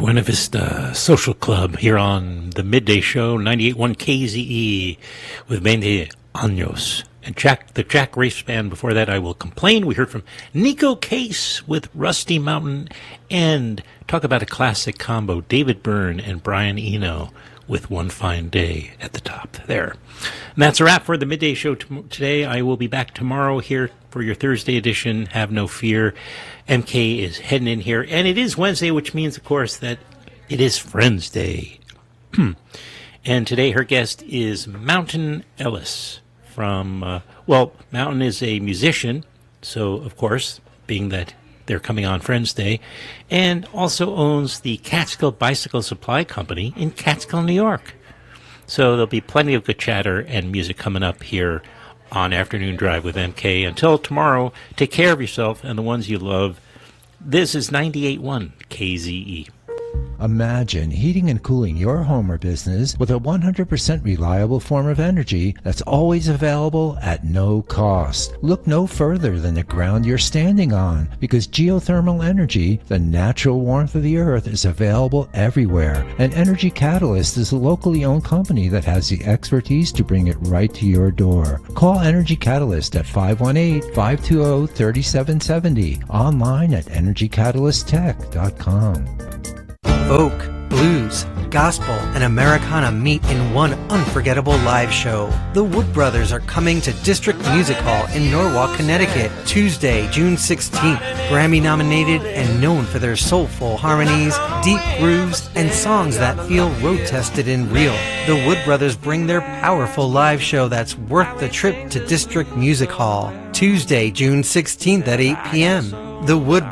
Buena Vista Social Club here on the Midday Show, 98.1 KZE with 20 Años. And the Jack Race Band before that, I Will Complain. We heard from Nico Case with Rusty Mountain, and talk about a classic combo, David Byrne and Brian Eno with One Fine Day at the top there. And that's a wrap for the Midday Show today. I will be back tomorrow here for your Thursday edition. Have no fear. MK is heading in here. And it is Wednesday, which means, of course, that it is Friends Day. And today her guest is Mountain Ellis from, Mountain is a musician. So, of course, being that they're coming on Friends Day, and also owns the Catskill Bicycle Supply Company in Catskill, New York. So there'll be plenty of good chatter and music coming up here on Afternoon Drive with MK. Until tomorrow, take care of yourself and the ones you love. This is 98.1 KZE. Imagine heating and cooling your home or business with a 100% reliable form of energy that's always available at no cost. Look no further than the ground you're standing on, because geothermal energy, the natural warmth of the earth, is available everywhere. And Energy Catalyst is a locally owned company that has the expertise to bring it right to your door. Call Energy Catalyst at 518-520-3770. Online at energycatalysttech.com. Folk, blues, gospel, and Americana meet in one unforgettable live show. The Wood Brothers are coming to District Music Hall in Norwalk, Connecticut, Tuesday, June 16th. Grammy-nominated and known for their soulful harmonies, deep grooves, and songs that feel road-tested and real. The Wood Brothers bring their powerful live show that's worth the trip to District Music Hall, Tuesday, June 16th at 8 p.m. The Wood